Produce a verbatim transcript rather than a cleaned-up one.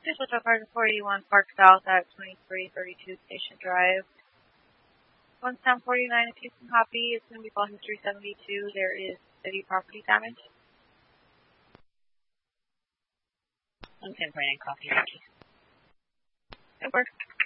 This is Apartment forty-one Park South at twenty-three thirty-two Station Drive. one ten forty-nine, if you can copy, it's going to be call history seventy-two. There is city property damage. one ten forty-nine, copy. Thank you. It works.